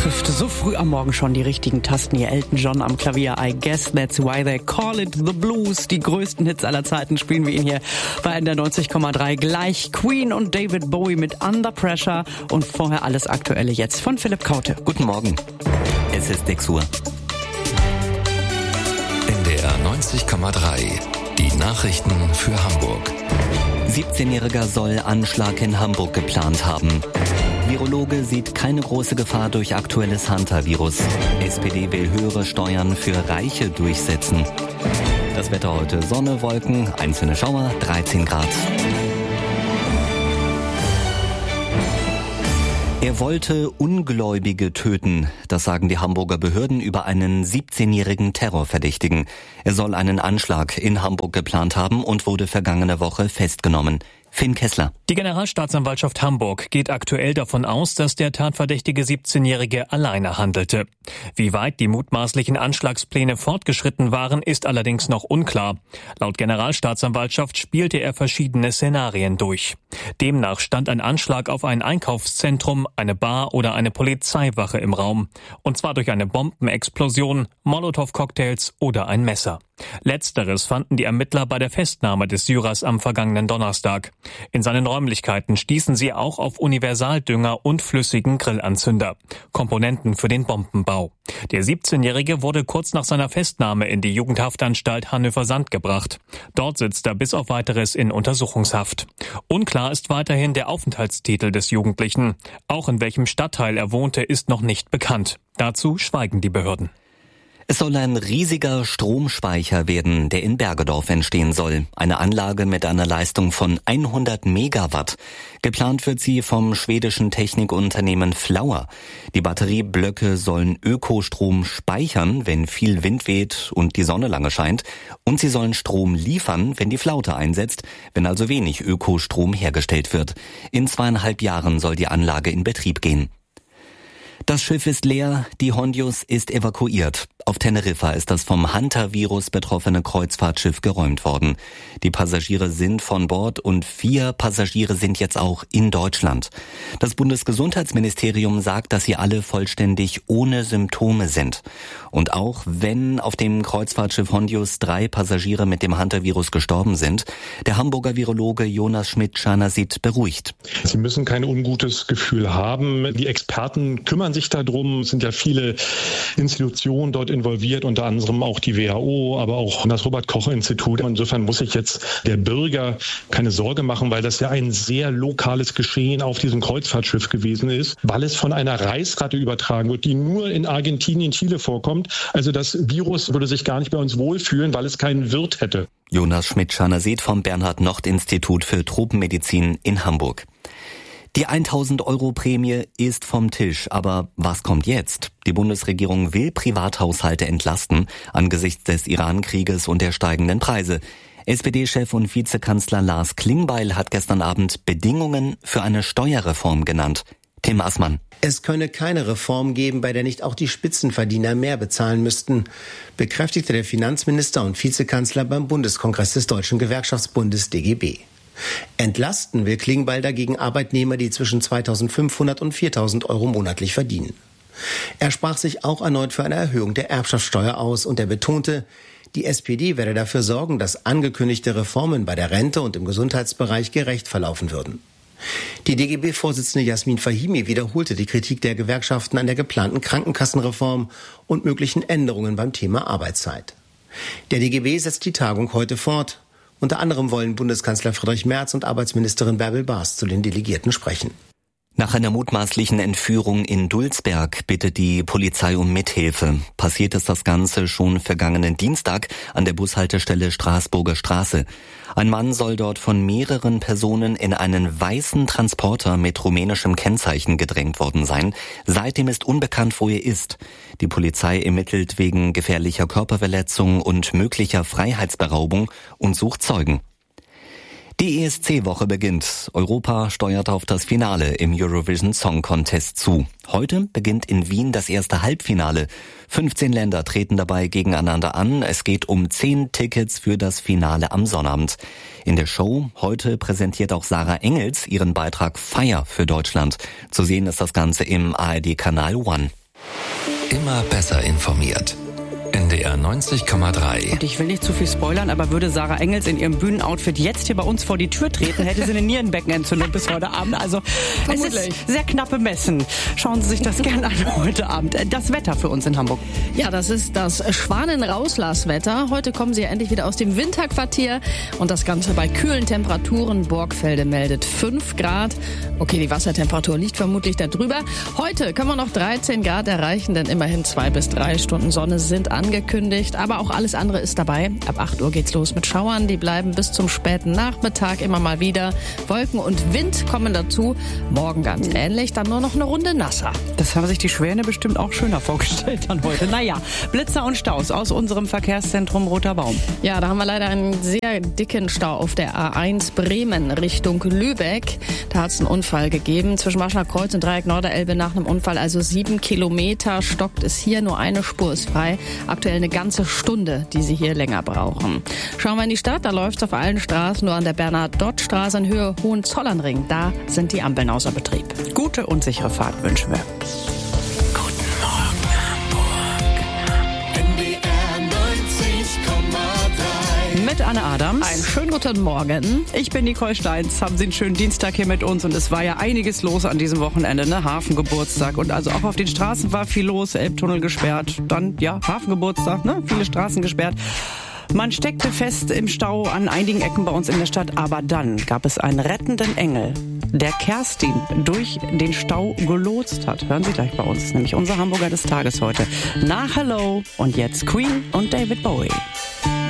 trifft so früh am Morgen schon die richtigen Tasten. Hier Elton John am Klavier. I guess that's why they call it the blues. Die größten Hits aller Zeiten spielen wir ihn hier bei NDR 90,3. Gleich Queen und David Bowie mit Under Pressure. Und vorher alles Aktuelle jetzt von Philipp Kaute. Guten Morgen. Es ist 6 Uhr. NDR 90,3. Die Nachrichten für Hamburg. 17-Jähriger soll Anschlag in Hamburg geplant haben. Virologe sieht keine große Gefahr durch aktuelles Hunter-Virus. SPD will höhere Steuern für Reiche durchsetzen. Das Wetter heute: Sonne, Wolken, einzelne Schauer, 13 Grad. Er wollte Ungläubige töten. Das sagen die Hamburger Behörden über einen 17-jährigen Terrorverdächtigen. Er soll einen Anschlag in Hamburg geplant haben und wurde vergangene Woche festgenommen. Finn Kessler. Die Generalstaatsanwaltschaft Hamburg geht aktuell davon aus, dass der tatverdächtige 17-Jährige alleine handelte. Wie weit die mutmaßlichen Anschlagspläne fortgeschritten waren, ist allerdings noch unklar. Laut Generalstaatsanwaltschaft spielte er verschiedene Szenarien durch. Demnach stand ein Anschlag auf ein Einkaufszentrum, eine Bar oder eine Polizeiwache im Raum. Und zwar durch eine Bombenexplosion, Molotow-Cocktails oder ein Messer. Letzteres fanden die Ermittler bei der Festnahme des Syrers am vergangenen Donnerstag. In seinen Räumlichkeiten stießen sie auch auf Universaldünger und flüssigen Grillanzünder, Komponenten für den Bombenbau. Der 17-Jährige wurde kurz nach seiner Festnahme in die Jugendhaftanstalt Hannover-Sand gebracht. Dort sitzt er bis auf Weiteres in Untersuchungshaft. Unklar ist weiterhin der Aufenthaltstitel des Jugendlichen. Auch in welchem Stadtteil er wohnte, ist noch nicht bekannt. Dazu schweigen die Behörden. Es soll ein riesiger Stromspeicher werden, der in Bergedorf entstehen soll. Eine Anlage mit einer Leistung von 100 Megawatt. Geplant wird sie vom schwedischen Technikunternehmen Flauer. Die Batterieblöcke sollen Ökostrom speichern, wenn viel Wind weht und die Sonne lange scheint. Und sie sollen Strom liefern, wenn die Flaute einsetzt, wenn also wenig Ökostrom hergestellt wird. In 2,5 Jahren soll die Anlage in Betrieb gehen. Das Schiff ist leer, die Hondius ist evakuiert. Auf Teneriffa ist das vom Hunter-Virus betroffene Kreuzfahrtschiff geräumt worden. Die Passagiere sind von Bord und 4 Passagiere sind jetzt auch in Deutschland. Das Bundesgesundheitsministerium sagt, dass sie alle vollständig ohne Symptome sind. Und auch wenn auf dem Kreuzfahrtschiff Hondius 3 Passagiere mit dem Hunter-Virus gestorben sind, der Hamburger Virologe Jonas Schmidt-Scharner sieht beruhigt. Sie müssen kein ungutes Gefühl haben. Die Experten kümmern sich darum. Es sind ja viele Institutionen dort involviert, unter anderem auch die WHO, aber auch das Robert-Koch-Institut. Insofern muss sich jetzt der Bürger keine Sorge machen, weil das ja ein sehr lokales Geschehen auf diesem Kreuzfahrtschiff gewesen ist, weil es von einer Reisratte übertragen wird, die nur in Argentinien, Chile vorkommt. Also das Virus würde sich gar nicht bei uns wohlfühlen, weil es keinen Wirt hätte. Jonas Schmidt-Scharner vom Bernhard-Nocht-Institut für Tropenmedizin in Hamburg. Die 1.000-Euro-Prämie ist vom Tisch, aber was kommt jetzt? Die Bundesregierung will Privathaushalte entlasten angesichts des Iran-Krieges und der steigenden Preise. SPD-Chef und Vizekanzler Lars Klingbeil hat gestern Abend Bedingungen für eine Steuerreform genannt. Tim Assmann. Es könne keine Reform geben, bei der nicht auch die Spitzenverdiener mehr bezahlen müssten, bekräftigte der Finanzminister und Vizekanzler beim Bundeskongress des Deutschen Gewerkschaftsbundes DGB. Entlasten will Klingbeil dagegen Arbeitnehmer, die zwischen 2.500 und 4.000 Euro monatlich verdienen. Er sprach sich auch erneut für eine Erhöhung der Erbschaftssteuer aus und er betonte, die SPD werde dafür sorgen, dass angekündigte Reformen bei der Rente und im Gesundheitsbereich gerecht verlaufen würden. Die DGB-Vorsitzende Jasmin Fahimi wiederholte die Kritik der Gewerkschaften an der geplanten Krankenkassenreform und möglichen Änderungen beim Thema Arbeitszeit. Der DGB setzt die Tagung heute fort. Unter anderem wollen Bundeskanzler Friedrich Merz und Arbeitsministerin Bärbel Baas zu den Delegierten sprechen. Nach einer mutmaßlichen Entführung in Dulsberg bittet die Polizei um Mithilfe. Passiert ist das Ganze schon vergangenen Dienstag an der Bushaltestelle Straßburger Straße. Ein Mann soll dort von mehreren Personen in einen weißen Transporter mit rumänischem Kennzeichen gedrängt worden sein. Seitdem ist unbekannt, wo er ist. Die Polizei ermittelt wegen gefährlicher Körperverletzung und möglicher Freiheitsberaubung und sucht Zeugen. Die ESC-Woche beginnt. Europa steuert auf das Finale im Eurovision Song Contest zu. Heute beginnt in Wien das erste Halbfinale. 15 Länder treten dabei gegeneinander an. Es geht um 10 Tickets für das Finale am Sonnabend. In der Show heute präsentiert auch Sarah Engels ihren Beitrag Fire für Deutschland. Zu sehen ist das Ganze im ARD-Kanal One. immer besser informiert. NDR 90,3. Und ich will nicht zu viel spoilern, aber würde Sarah Engels in ihrem Bühnenoutfit jetzt hier bei uns vor die Tür treten, hätte sie eine Nierenbeckenentzündung bis heute Abend. Also vermutlich. Es ist sehr knappe Messen. Schauen Sie sich das gerne an heute Abend. Das Wetter für uns in Hamburg. Ja, das ist das Schwanenrauslasswetter. Heute kommen Sie ja endlich wieder aus dem Winterquartier und das Ganze bei kühlen Temperaturen. Borgfelde meldet 5 Grad. Okay, die Wassertemperatur liegt vermutlich da drüber. Heute können wir noch 13 Grad erreichen, denn immerhin 2 bis 3 Stunden Sonne sind angekündigt, aber auch alles andere ist dabei. Ab 8 Uhr geht's los mit Schauern, die bleiben bis zum späten Nachmittag immer mal wieder. Wolken und Wind kommen dazu. Morgen ganz ähnlich, dann nur noch eine Runde nasser. Das haben sich die Schwäne bestimmt auch schöner vorgestellt dann heute. Naja, Blitzer und Staus aus unserem Verkehrszentrum Roter Baum. Ja, da haben wir leider einen sehr dicken Stau auf der A1 Bremen Richtung Lübeck. Da hat es einen Unfall gegeben. Zwischen Marschner Kreuz und Dreieck Norderelbe nach einem Unfall, also 7 Kilometer. Stockt es hier, nur eine Spur ist frei. Aktuell eine ganze Stunde, die Sie hier länger brauchen. Schauen wir in die Stadt, da läuft es auf allen Straßen, nur an der Bernhard-Dott-Straße in Höhe Hohenzollernring. Da sind die Ampeln außer Betrieb. Gute und sichere Fahrt wünschen wir. Guten Morgen, Hamburg. NDR 90,3. Mit Anne Adams. Einen schönen guten Morgen. Ich bin Nicole Steins. Haben Sie einen schönen Dienstag hier mit uns und es war ja einiges los an diesem Wochenende, ne? Hafengeburtstag und also auch auf den Straßen war viel los, Elbtunnel gesperrt, dann ja Hafengeburtstag, ne? Viele Straßen gesperrt. Man steckte fest im Stau an einigen Ecken bei uns in der Stadt, aber dann gab es einen rettenden Engel, der Kerstin durch den Stau gelotst hat. Hören Sie gleich bei uns, nämlich unser Hamburger des Tages heute. Na, Hello und jetzt Queen und David Bowie.